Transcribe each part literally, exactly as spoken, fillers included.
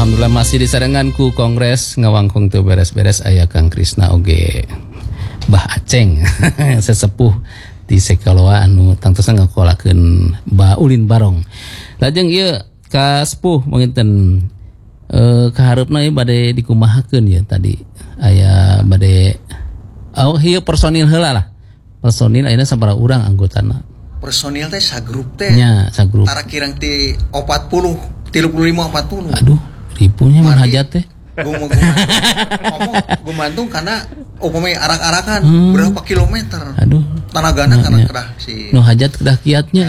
Alhamdulillah masih disarengan ku Kongres ngawangkung teu beres-beres aya Kang Krisna oge Bah Aceng sesepuh di Sekaloa anu tangtosan ngakolakeun Bah Ulin Barong. Lajeng ieu ka sepuh manginten eh kaharepna ieu bade dikumahakeun ya tadi aya bade oh ieu personil heula lah. Personil ayeuna sabaraha urang anggotana? Personil teh sagrup teh. Nya, sagrup. Tara kirang ti empat puluh, tiga puluh lima, empat puluh. Aduh, ripunya mah hajat teh. Ngomong gumantung karena upamanya arak-arakan hmm. berapa kilometer. Aduh. Tanagana kana kedah si. Nu hajat kedah kiatnya.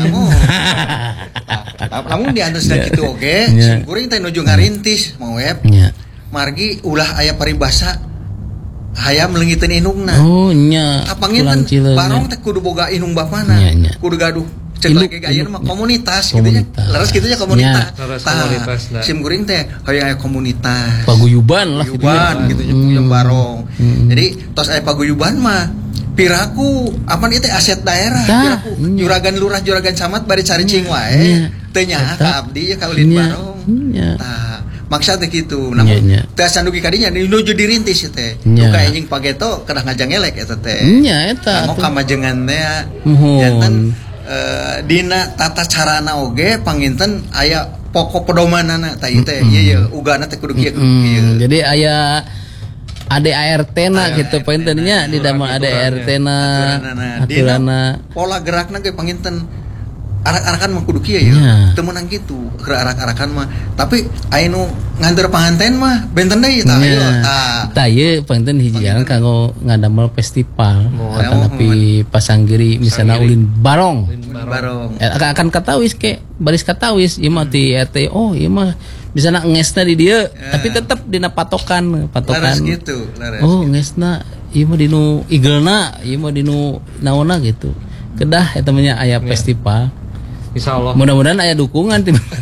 Lamun di antos dan kitu oge, sim kuring teh nuju ngarintis mau web. Margi ulah aya paribasa hayam leungiteun inungna. Oh nya. Kapanginten barong teh kudu boga inung bapana. Kudu gaduh. Cek lagi ayeuna mah komunitas gitu nya. Leres kitu nya komunitas. Tah. Sim kuring teh hayang aya komunitas. Paguyuban lah gitu nya. Gitu nya puyeng barong. Jadi tos aya paguyuban mah piraku apa ieu teh aset daerah piraku. Juragan lurah juragan camat bari caricing wae. Teu nyaha ka abdi ya ka Ulin Barong. Tah. Maksudnya gitu, namun teh sandugi kadinya nuju dirintis teh. Duka anjing pageto kedah ngajang elek eta teh. Nya eta. Mau kamajengan teh janten dina tata carana oge panginten aya pokok pedomanana tah ieu teh. Ieu ieu ugana teh kudu kieu kieu. Jadi aya A D A R T-na gitu pangintennya di damel A D A R T-na aturanna. Pola gerakna ge panginten arak-arakan mah kudu kieu ya. Teu meunang kitu, arak-arakan mah. Tapi aya nu nganter panganten mah benten deui tah ieu. Tah. Tah ieu panganten hiji jalan kanggo ngadamel festival tapi pasanggiri misalna Ulin Barong. Ulin Barong. Akan katawis ke baris katawis ieu mah ti R T. Oh, ieu mah misalna ngesna di dieu tapi tetep dina patokan, patokan. Laras gitu, laras. Oh, ngesna ieu mah dinu igelna, ieu mah dinu naonna gitu. Kedah eta mah aya festival. Insyaallah. Mudah-mudahan aya dukungan